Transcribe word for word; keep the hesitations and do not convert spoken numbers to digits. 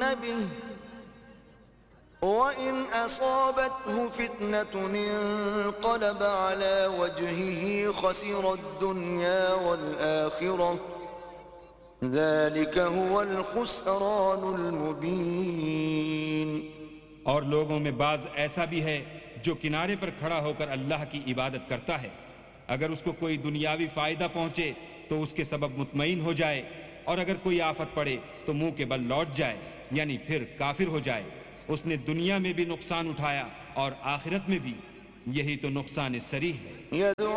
به وإن أصابته فتنة انقلب على وجهه خسر الدنيا والآخرة ذلك هو الخسران المبين। और लोगों में बाज ऐसा भी है जो किनारे पर खड़ा होकर अल्लाह की इबादत करता है, अगर उसको कोई दुनियावी फायदा पहुंचे तो उसके सबब मुतमईन हो जाए, और अगर कोई आफत पड़े तो मुंह के बल लौट जाए, यानी फिर काफिर हो जाए। उसने दुनिया में भी नुकसान उठाया और आखिरत में भी, यही तो नुकसान सरी है।